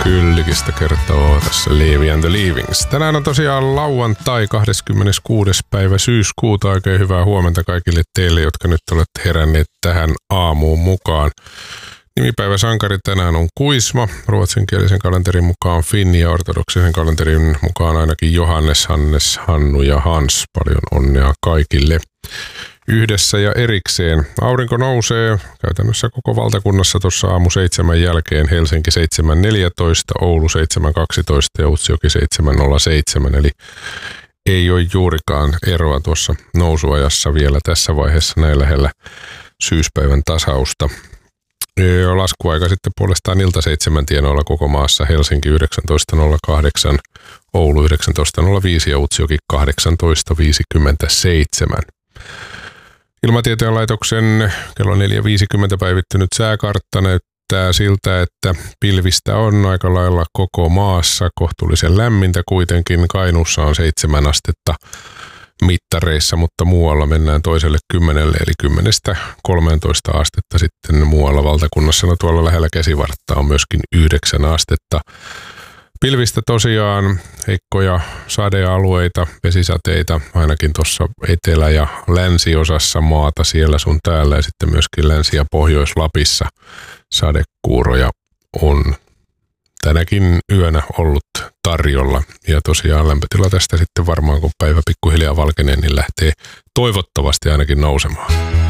Kyllikistä kertoo tässä Levi and the Leavings. Tänään on tosiaan lauantai 26. päivä syyskuuta. Oikein hyvää huomenta kaikille teille, jotka nyt olette heränneet tähän aamuun mukaan. Nimipäivä sankari tänään on Kuisma, ruotsinkielisen kalenterin mukaan Finn ja ortodoksisen kalenterin mukaan ainakin Johannes, Hannes, Hannu ja Hans. Paljon onnea kaikille. Yhdessä ja erikseen. Aurinko nousee käytännössä koko valtakunnassa tuossa aamu 7 jälkeen. Helsinki 7.14, Oulu 7.12 ja Utsjoki 7.07. Eli ei ole juurikaan eroa tuossa nousuajassa vielä tässä vaiheessa näin lähellä syyspäivän tasausta. Laskuaika sitten puolestaan ilta 7 tienoilla koko maassa. Helsinki 19.08, Oulu 19.05 ja Utsjoki 18.57. Ilmatieteen laitoksen kello 4.50 päivittynyt sääkartta näyttää siltä, että pilvistä on aika lailla koko maassa. Kohtuullisen lämmintä kuitenkin. Kainuussa on 7 astetta mittareissa, mutta muualla mennään toiselle 10, eli 10-13 astetta sitten muualla valtakunnassa. No tuolla lähellä Käsivartta on myöskin 9 astetta. Pilvistä tosiaan heikkoja sadealueita, vesisateita, ainakin tuossa etelä- ja länsiosassa maata siellä sun täällä ja sitten myöskin Länsi- ja Pohjois-Lapissa sadekuuroja on tänäkin yönä ollut tarjolla. Ja tosiaan lämpötila tästä sitten varmaan kun päivä pikkuhiljaa valkenee, niin lähtee toivottavasti ainakin nousemaan.